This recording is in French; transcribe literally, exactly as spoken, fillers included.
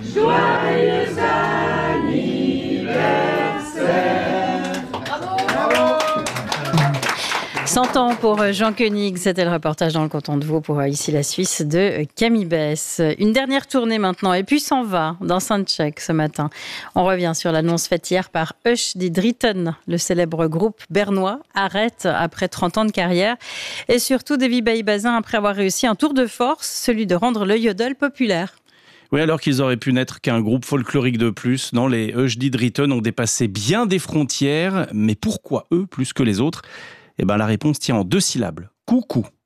Joyeux anniversaire. cent ans pour Jean Koenig, c'était le reportage dans le canton de Vaud pour Ici la Suisse de Camille Bess. Une dernière tournée maintenant et puis s'en va dans Soundcheck ce matin. On revient sur l'annonce faite hier par Hush die Dritten. Le célèbre groupe bernois arrête après trente ans de carrière et surtout Davy Baye Bazin après avoir réussi un tour de force, celui de rendre le yodel populaire. Oui, alors qu'ils auraient pu n'être qu'un groupe folklorique de plus. Non, les Hush die Dritten ont dépassé bien des frontières. Mais pourquoi eux plus que les autres ? Eh ben, la réponse tient en deux syllabes. Coucou.